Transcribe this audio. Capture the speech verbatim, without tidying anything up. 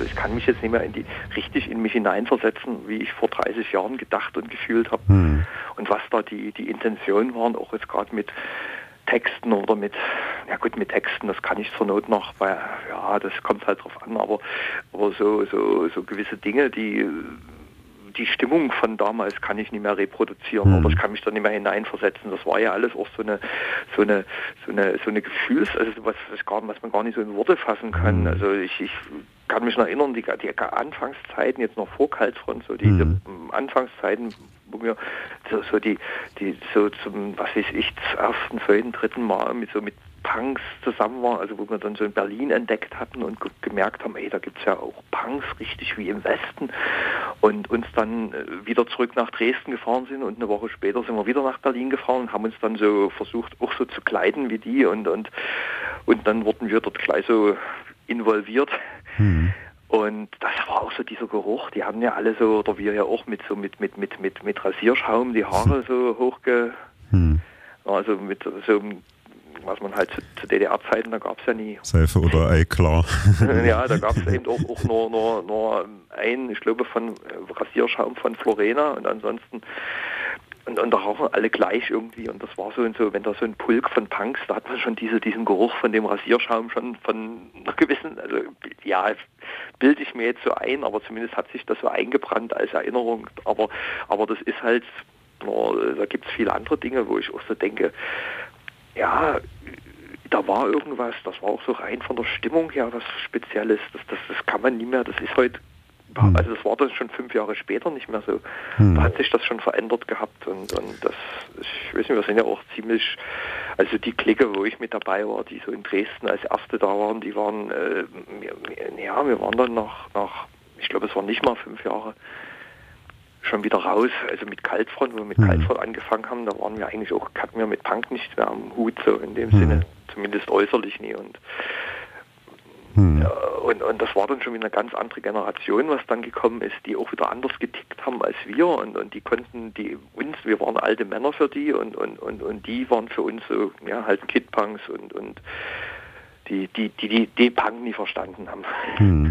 ich kann mich jetzt nicht mehr in die, richtig in mich hineinversetzen, wie ich vor dreißig Jahren gedacht und gefühlt habe. Hm. Und was da die, die Intentionen waren, auch jetzt gerade mit Texten oder mit, ja gut, mit Texten, das kann ich zur Not noch, weil, ja, das kommt halt drauf an, aber, aber so, so, so gewisse Dinge, die, die Stimmung von damals kann ich nicht mehr reproduzieren, Mhm. oder ich kann mich da nicht mehr hineinversetzen. Das war ja alles auch so eine, so eine, so eine, so eine Gefühls, also was, was, gar, was man gar nicht so in Worte fassen kann. Mhm. Also ich, ich kann mich noch erinnern, die, die Anfangszeiten, jetzt noch vor Kaltfront, so diese Mhm. Anfangszeiten, wo wir so, so die, die so zum, was weiß ich, zum ersten, zweiten, dritten Mal mit so mit Punks zusammen waren, also wo wir dann so in Berlin entdeckt hatten und ge- gemerkt haben, ey, da gibt's ja auch Punks, richtig wie im Westen, und uns dann äh, wieder zurück nach Dresden gefahren sind und eine Woche später sind wir wieder nach Berlin gefahren und haben uns dann so versucht, auch so zu kleiden wie die, und und und dann wurden wir dort gleich so involviert. Mhm. Und das war auch so dieser Geruch, die haben ja alle so, oder wir ja auch, mit so mit mit mit mit mit Rasierschaum die Haare so hochge, Mhm. also mit so, was man halt zu, zu D D R-Zeiten, da gab es ja nie. Seife oder Ei, klar. Ja, da gab es eben auch, auch nur, nur, nur ein, ich glaube, von äh, Rasierschaum von Florena, und ansonsten, und, und da rauchen alle gleich irgendwie, und das war so, und so, wenn da so ein Pulk von Punks, da hat man schon diese, diesen Geruch von dem Rasierschaum schon von einer gewissen, also ja, bilde ich mir jetzt so ein, aber zumindest hat sich das so eingebrannt als Erinnerung, aber, aber das ist halt, no, da gibt es viele andere Dinge, wo ich auch so denke, ja, da war irgendwas, das war auch so rein von der Stimmung her was Spezielles, das, das, das kann man nie mehr, das ist heute, Hm. also das war das schon fünf Jahre später nicht mehr so, Hm. da hat sich das schon verändert gehabt, und, und das, ich weiß nicht, wir sind ja auch ziemlich, also die Clique, wo ich mit dabei war, die so in Dresden als Erste da waren, die waren, äh, ja, wir waren dann nach, nach, ich glaube, es waren nicht mal fünf Jahre, schon wieder raus, also mit Kaltfront, wo wir mit Hm. Kaltfront angefangen haben, da waren wir eigentlich auch, hatten wir mit Punk nichts mehr am Hut, so in dem Hm. Sinne, zumindest äußerlich nie, und, Hm. ja, und und das war dann schon wieder eine ganz andere Generation, was dann gekommen ist, die auch wieder anders getickt haben als wir, und, und die konnten, die uns, wir waren alte Männer für die, und, und, und, und die waren für uns so, ja, halt Kid-Punks, und, und die, die, die, die, die Punk nie verstanden haben. Hm.